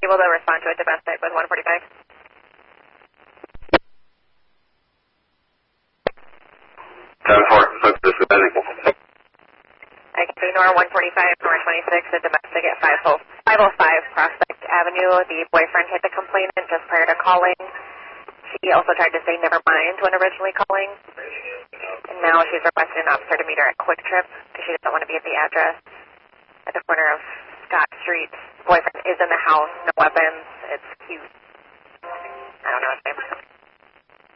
able to respond to a domestic with 145? This is Benny. I can see Nora 145, Nora 26, a domestic at 505 Prospect Avenue. The boyfriend hit the complainant just prior to calling. She also tried to say never mind when originally calling. And now she's requesting an officer to meet her at Quick Trip because she doesn't want to be at the address at the corner of Scott Street. Boyfriend is in the house, no weapons. It's cute. I don't know his name.